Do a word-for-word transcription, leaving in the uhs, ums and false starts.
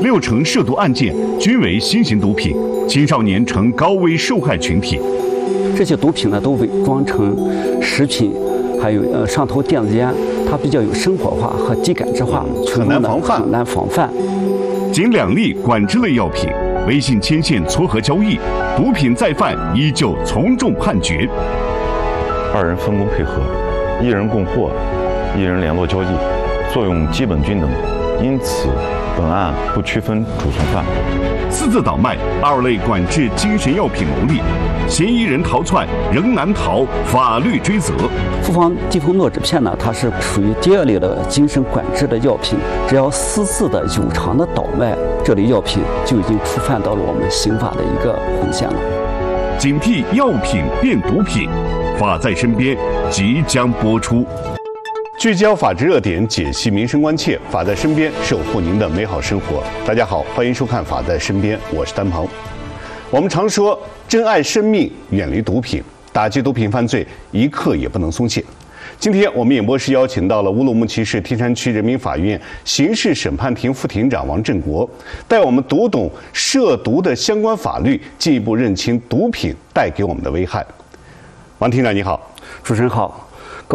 六成涉毒案件均为新型毒品，青少年成高危受害群体。 这些毒品呢，都伪装成食品，还有呃上头电子烟，它比较有生活化和低感知化， 很难防范。 很难防范。 仅两例管制类药品，微信牵线撮合交易，毒品再犯依旧从重判决。 二人分工配合，一人供货，一人联络交易，作用基本均等，因此本案不区分主从犯。 私自倒卖二类管制精神药品牟利，嫌疑人逃窜仍难逃法律追责。 复方地风诺酯片呢，它是属于第二类的精神管制的药品，只要私自的有偿的倒卖这类药品，就已经触犯到了我们刑法的一个红线了。 警惕药品变毒品，法在身边即将播出。聚焦法治热点，解析民生关切，法在身边，守护您的美好生活。大家好，欢迎收看《法在身边》，我是丹鹏。我们常说，珍爱生命，远离毒品，打击毒品犯罪一刻也不能松懈。今天我们演播室邀请到了乌鲁木齐市天山区人民法院刑事审判庭副庭长王振国，带我们读懂涉毒的相关法律，进一步认清毒品带给我们的危害。王庭长你好。 主持人好。